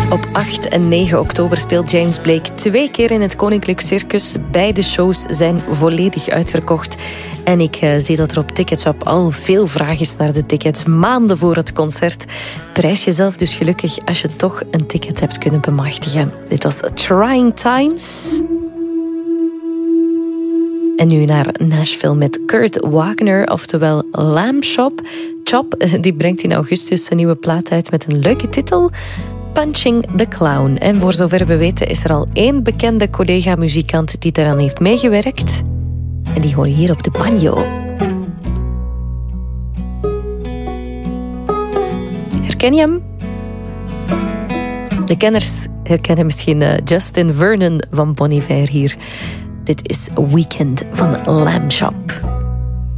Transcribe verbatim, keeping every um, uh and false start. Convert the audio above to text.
Op acht en negen oktober speelt James Blake twee keer in het Koninklijk Circus. Beide shows zijn volledig uitverkocht. En ik uh, zie dat er op Ticketshop al veel vraag is naar de tickets. Maanden voor het concert. Prijs jezelf dus gelukkig als je toch een ticket hebt kunnen bemachtigen. Dit was Trying Times. En nu naar Nashville met Kurt Wagner, oftewel Lamb Chop. Chop, die brengt in augustus een nieuwe plaat uit met een leuke titel... Punching the Clown. En voor zover we weten is er al één bekende collega-muzikant die daaraan heeft meegewerkt. En die hoor je hier op de banjo. Herken je hem? De kenners herkennen misschien Justin Vernon van Bon Iver hier. Dit is Weekend van Lamb Chop.